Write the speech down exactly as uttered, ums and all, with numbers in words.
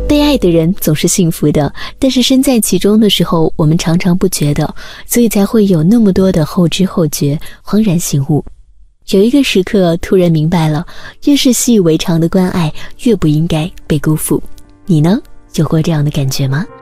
被爱的人总是幸福的，但是身在其中的时候，我们常常不觉得，所以才会有那么多的后知后觉，恍然醒悟。有一个时刻突然明白了，越是习以为常的关爱，越不应该被辜负。你呢？有过这样的感觉吗？